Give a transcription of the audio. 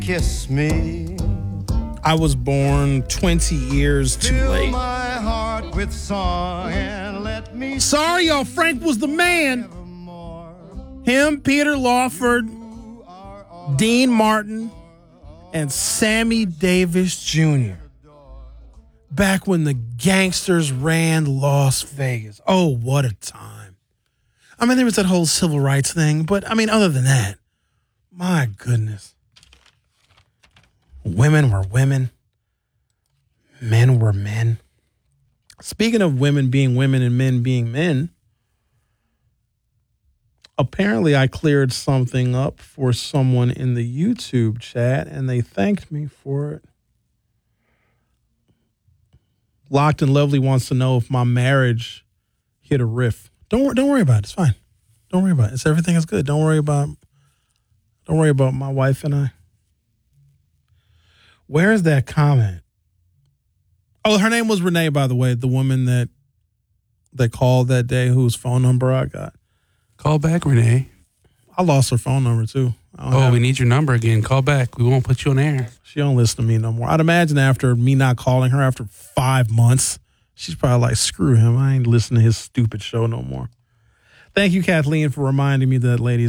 Kiss me. I was born 20 years too Fill late. my heart with song and let me Sorry, y'all. Frank was the man. Him, Peter Lawford, Dean Martin, and Sammy Davis Jr. Back when the gangsters ran Las Vegas. Oh, what a time. I mean, there was that whole civil rights thing, but I mean, other than that, my goodness. Women were women. Men were men. Speaking of women being women and men being men, apparently I cleared something up for someone in the YouTube chat, and they thanked me for it. Locked and Lovely wants to know if my marriage hit a riff. Don't worry about it. It's fine. Don't worry about it. Everything is good. Don't worry about my wife and I. Where is that comment? Oh, her name was Renee, by the way, the woman that called that day, whose phone number I got. Call back, Renee. I lost her phone number, too. We need your number again. Call back. We won't put you on air. She don't listen to me no more. I'd imagine after me not calling her after 5 months, she's probably like, screw him. I ain't listening to his stupid show no more. Thank you, Kathleen, for reminding me that, ladies.